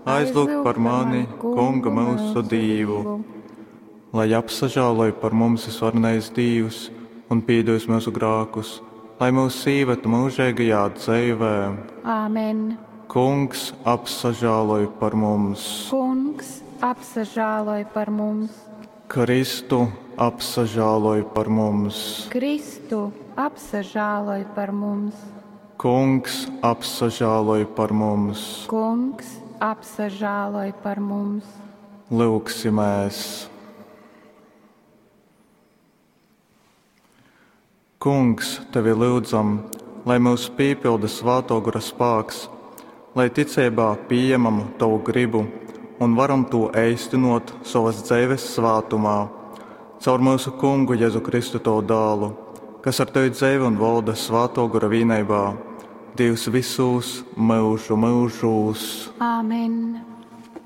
aizlūg par mani, Kunga mūsu Dievu, lai apsažāloja par mums visvarenais Dievs un piedos mūsu grākus, lai mūs sīvētu mūžīgajā dzīvē. Āmen. Kungs apsažāloja par mums. Kungs apsažāloja par mums. Kristu apsažāloja par mums. Kristu apsažāloja par mums. Kungs apsažāloja par mums. Kungs apsažāloja par mums. Lūksimies. Kungs, tevi lūdzam, lai mūs piepilda svēto gara spēks, lai ticībā pieņemam tavu gribu un varam to īstenot savas dzīves svētumā, caur mūsu Kungu Jēzu Kristu tavu dēlu, kas ar tevi dzīvo un valda svēto gara vienībā, Dievs visus mūžu mūžos. Āmen.